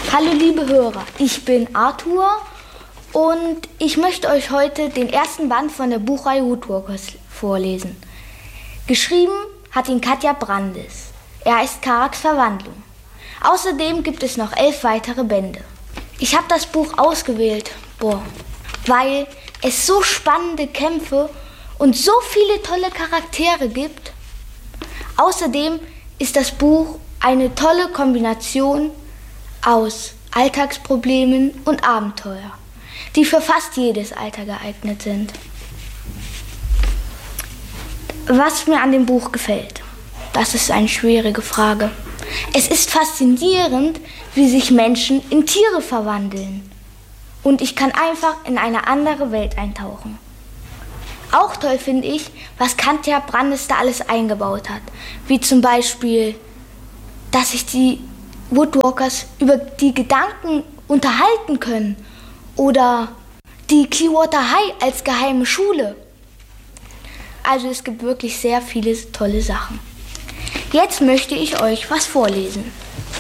Hallo liebe Hörer, ich bin Arthur und ich möchte euch heute den ersten Band von der Buchreihe Woodwalkers vorlesen. Geschrieben hat ihn Katja Brandes. Er heißt Karaks Verwandlung. Außerdem gibt es noch 11 weitere Bände. Ich habe das Buch ausgewählt, weil es so spannende Kämpfe und so viele tolle Charaktere gibt. Außerdem ist das Buch eine tolle Kombination aus Alltagsproblemen und Abenteuer, die für fast jedes Alter geeignet sind. Was mir an dem Buch gefällt, das ist eine schwierige Frage. Es ist faszinierend, wie sich Menschen in Tiere verwandeln. Und ich kann einfach in eine andere Welt eintauchen. Auch toll finde ich, was Katja Brandes da alles eingebaut hat. Wie zum Beispiel, dass sich die Woodwalkers über die Gedanken unterhalten können. Oder die Clearwater High als geheime Schule. Also es gibt wirklich sehr viele tolle Sachen. Jetzt möchte ich euch was vorlesen.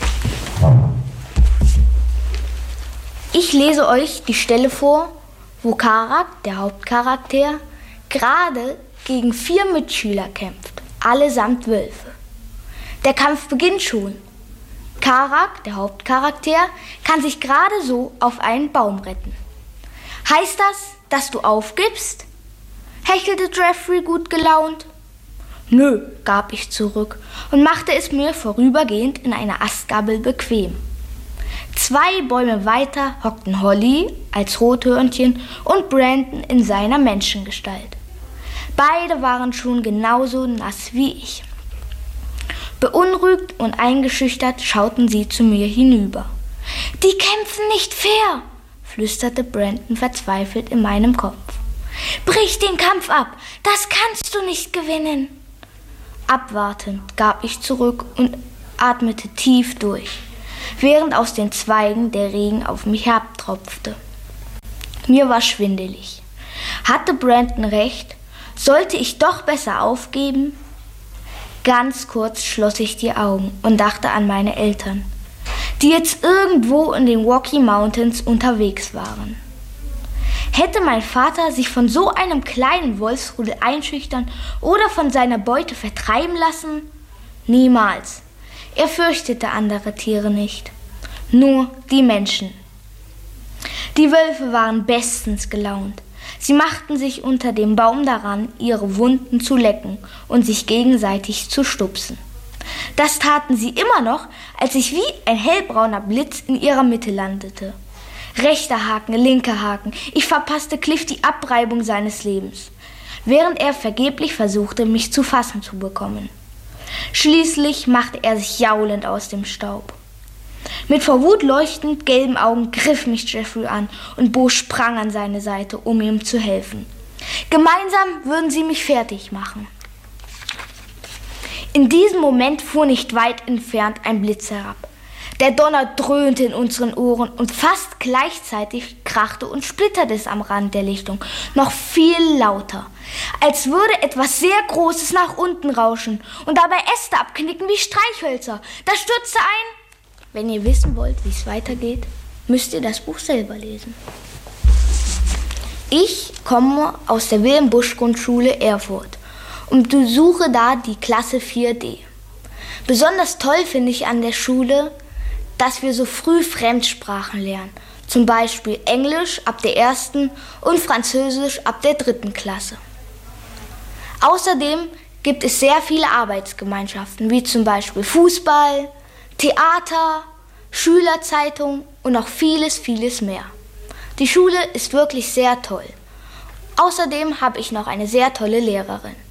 Ich lese euch die Stelle vor, wo Karak, der Hauptcharakter, gerade gegen 4 Mitschüler kämpft, allesamt Wölfe. Der Kampf beginnt schon. Karak, der Hauptcharakter, kann sich gerade so auf einen Baum retten. Heißt das, dass du aufgibst? Hechelte Jeffrey gut gelaunt. Nö, gab ich zurück und machte es mir vorübergehend in einer Astgabel bequem. 2 Bäume weiter hockten Holly als Rothörnchen und Brandon in seiner Menschengestalt. Beide waren schon genauso nass wie ich. Beunruhigt und eingeschüchtert schauten sie zu mir hinüber. Die kämpfen nicht fair, flüsterte Brandon verzweifelt in meinem Kopf. Brich den Kampf ab, das kannst du nicht gewinnen. Abwartend gab ich zurück und atmete tief durch, während aus den Zweigen der Regen auf mich herabtropfte. Mir war schwindelig. Hatte Brandon recht? Sollte ich doch besser aufgeben? Ganz kurz schloss ich die Augen und dachte an meine Eltern, die jetzt irgendwo in den Rocky Mountains unterwegs waren. Hätte mein Vater sich von so einem kleinen Wolfsrudel einschüchtern oder von seiner Beute vertreiben lassen? Niemals. Er fürchtete andere Tiere nicht, nur die Menschen. Die Wölfe waren bestens gelaunt. Sie machten sich unter dem Baum daran, ihre Wunden zu lecken und sich gegenseitig zu stupsen. Das taten sie immer noch, als ich wie ein hellbrauner Blitz in ihrer Mitte landete. Rechter Haken, linker Haken. Ich verpasste Cliff die Abreibung seines Lebens, während er vergeblich versuchte, mich zu fassen zu bekommen. Schließlich machte er sich jaulend aus dem Staub. Mit vor Wut leuchtend gelben Augen griff mich Jeffrey an und Bo sprang an seine Seite, um ihm zu helfen. Gemeinsam würden sie mich fertig machen. In diesem Moment fuhr nicht weit entfernt ein Blitz herab. Der Donner dröhnte in unseren Ohren und fast gleichzeitig krachte und splitterte es am Rand der Lichtung noch viel lauter, als würde etwas sehr Großes nach unten rauschen und dabei Äste abknicken wie Streichhölzer. Da stürzte ein. Wenn ihr wissen wollt, wie es weitergeht, müsst ihr das Buch selber lesen. Ich komme aus der Wilhelm-Busch-Grundschule Erfurt und besuche da die Klasse 4D. Besonders toll finde ich an der Schule, dass wir so früh Fremdsprachen lernen. Zum Beispiel Englisch ab der 1. und Französisch ab der 3. Klasse. Außerdem gibt es sehr viele Arbeitsgemeinschaften, wie zum Beispiel Fußball, Theater, Schülerzeitung und noch vieles, vieles mehr. Die Schule ist wirklich sehr toll. Außerdem habe ich noch eine sehr tolle Lehrerin.